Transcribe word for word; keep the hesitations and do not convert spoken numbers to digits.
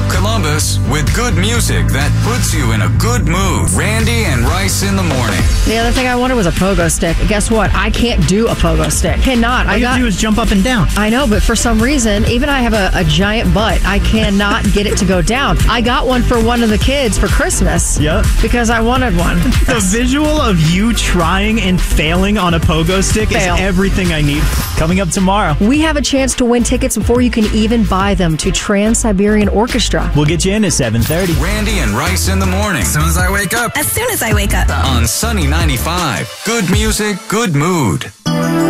up Columbus with good music that puts you in a good mood. Randy and Rice in the morning. The other thing I wanted was a pogo stick. Guess what? I can't do a pogo stick. Cannot. All I you got. do is jump up and down. I know, but for some reason, even I have a, a giant butt. I cannot get it to go down. I got one for one of the kids for Christmas. Yep. Because I wanted one. The visual of you trying and failing on a pogo stick Fail. is everything I need. Coming up tomorrow. We have a chance to win tickets before you can even buy them to Trans-Siberian Orchestra. We'll get you in at seven thirty. Randy and Rice in the morning. As soon as I wake up. As soon as I wake up. On Sunny ninety-five. Good music, good mood.